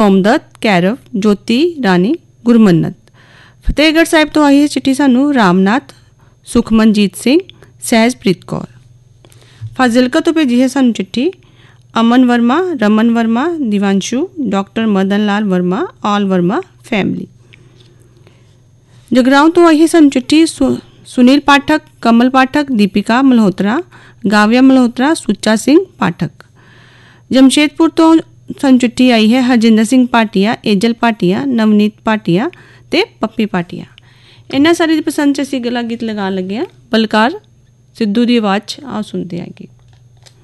ਕੌਮਦੱਤ, ਕੈਰਵ, ਜੋਤੀ ਰਾਣੀ, ਗੁਰਮੰਨਤ। ਫਤਿਹਗੜ੍ਹ ਸਾਹਿਬ ਤੋਂ ਆਈ ਹੈ ਚਿੱਠੀ ਸਾਨੂੰ ਰਾਮਨਾਥ, ਸੁਖਮਨਜੀਤ ਸਿੰਘ, ਸਹਿਜਪ੍ਰੀਤ ਕੌਰ। ਫਾਜ਼ਿਲਕਾ ਤੋਂ ਭੇਜੀ ਹੈ ਸਾਨੂੰ ਚਿੱਠੀ ਅਮਨ ਵਰਮਾ, ਰਮਨ ਵਰਮਾ, ਦਿਵਾਂਸ਼ੂ, ਡਾਕਟਰ ਮਦਨ ਲਾਲ ਵਰਮਾ, ਆਲ ਵਰਮਾ ਫੈਮਲੀ। ਜਗਰਾਉਂ ਤੋਂ ਆਈ ਹੈ ਸਾਨੂੰ ਚਿੱਠੀ ਸੁਨੀਲ ਪਾਠਕ, ਕਮਲ ਪਾਠਕ, ਦੀਪਿਕਾ ਮਲਹੋਤਰਾ, ਗਾਵਿਆ ਮਲਹੋਤਰਾ, ਸੁੱਚਾ ਸਿੰਘ ਪਾਠਕ। ਜਮਸ਼ੇਦਪੁਰ ਤੋਂ ਸਾਨੂੰ ਚਿੱਠੀ ਆਈ ਹੈ ਹਰਜਿੰਦਰ ਸਿੰਘ ਭਾਟੀਆ, ਏਜਲ ਭਾਟੀਆ, ਨਵਨੀਤ ਭਾਟੀਆ ਤੇ ਪੱਪੀ ਭਾਟੀਆ। ਇਹਨਾਂ ਸਾਰੀ ਦੀ ਪਸੰਦ 'ਚ ਅਸੀਂ ਅਗਲਾ ਗੀਤ ਲਗਾਉਣ ਲੱਗੇ ਹਾਂ ਬਲਕਾਰ ਸਿੱਧੂ ਦੀ ਆਵਾਜ਼ 'ਚ। ਆਓ ਸੁਣਦੇ ਹਾਂ ਗੀਤ।